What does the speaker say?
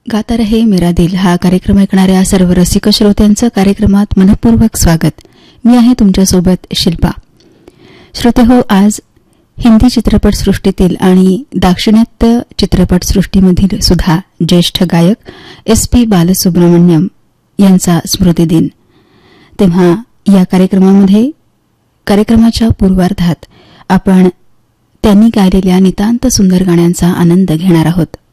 गाता रहे मेरा दिल हा कार्यक्रम ऐकणाऱ्या सर्व रसिक श्रोत्यांचं कार्यक्रमात मनपूर्वक स्वागत. मी आहे तुमच्यासोबत शिल्पा. श्रोते हो, आज हिंदी चित्रपटसृष्टीतील आणि दाक्षिणात्य चित्रपटसृष्टीमधील सुद्धा ज्येष्ठ गायक SP बालसुब्रमण्यम यांचा स्मृतिदिन. तेव्हा या कार्यक्रमामध्ये कार्यक्रमाच्या पूर्वार्धात आपण त्यांनी गायलेल्या नितांत सुंदर गाण्यांचा आनंद घेणार आहोत.